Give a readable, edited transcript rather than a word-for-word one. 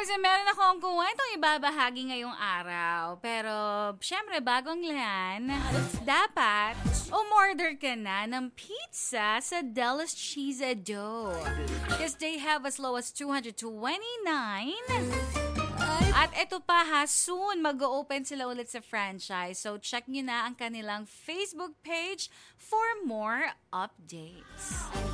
guys, meron akong kwentong ibabahagi ngayong araw. Pero, syempre, bagong lan, dapat umorder ka na ng pizza sa Della's Cheese Dough. Because they have as low as $229. At eto pa ha, soon mag-o-open sila ulit sa franchise. So, check nyo na ang kanilang Facebook page for more updates.